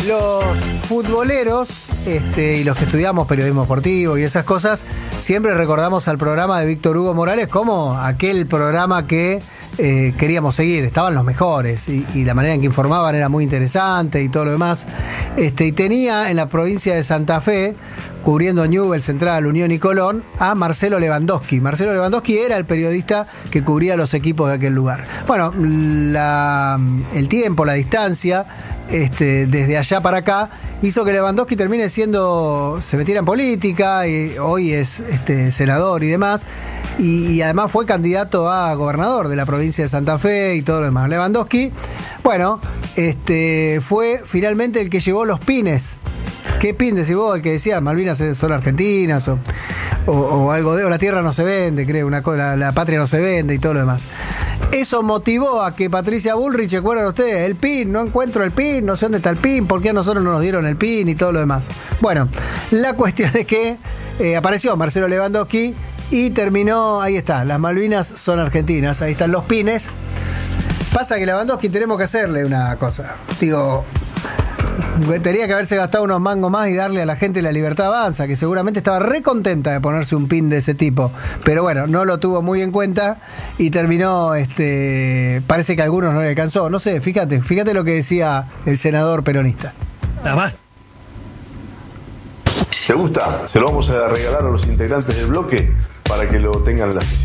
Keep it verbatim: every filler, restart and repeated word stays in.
los futboleros este, y los que estudiamos periodismo deportivo y esas cosas, siempre recordamos al programa de Víctor Hugo Morales como aquel programa que eh, queríamos seguir. Estaban los mejores y, y la manera en que informaban era muy interesante y todo lo demás. Este, y tenía en la provincia de Santa Fe, cubriendo Newell's, Central, Unión y Colón, a Marcelo Lewandowski. Marcelo Lewandowski era el periodista que cubría los equipos de aquel lugar. Bueno, la, el tiempo, la distancia, este, desde allá para acá, hizo que Lewandowski termine siendo, se metiera en política, y hoy es este, senador y demás, y, y además fue candidato a gobernador de la provincia de Santa Fe y todo lo demás. Lewandowski, bueno, este, fue finalmente el que llevó los pines. ¿Qué pin decís vos? El que decía Malvinas son argentinas o, o, o algo de... o la tierra no se vende, creo, una cosa, la, la patria no se vende y todo lo demás. Eso motivó a que Patricia Bullrich, ¿recuerdan ustedes? El pin, no encuentro el pin, no sé dónde está el pin, ¿por qué a nosotros no nos dieron el pin y todo lo demás? Bueno, la cuestión es que eh, apareció Marcelo Lewandowski y terminó, ahí está, las Malvinas son argentinas, ahí están los pines. Pasa que Lewandowski tenemos que hacerle una cosa, digo... Tenía que haberse gastado unos mangos más y darle a la gente la Libertad Avanza, que seguramente estaba re contenta de ponerse un pin de ese tipo. Pero bueno, no lo tuvo muy en cuenta y terminó, este, parece que a algunos no le alcanzó. No sé, fíjate, fíjate lo que decía el senador peronista. Nada más. ¿Te gusta? Se lo vamos a regalar a los integrantes del bloque para que lo tengan en la sesión.